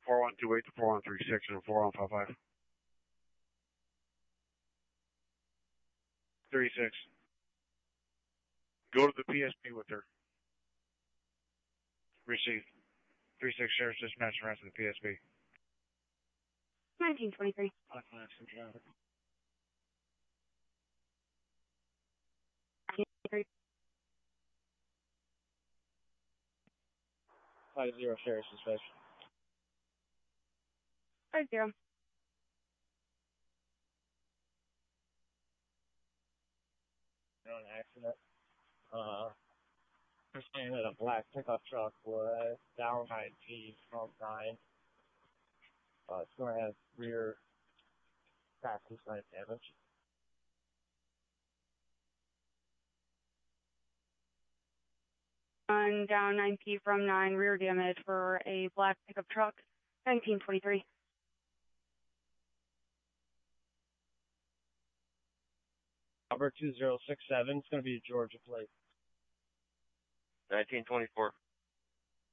4128 to 4136 and 4155. 36. Go to the PSP with her. Received. 36 Sheriff's Dispatch and rest of the PSP. 1923. 50 Sheriff's Dispatch. 50. An accident. They're saying that a black pickup truck was down 9P from 9. It's going to have rear passenger side damage. On down 9P from 9, rear damage for a black pickup truck. 1923. Number 2067 is going to be a Georgia plate. 1924.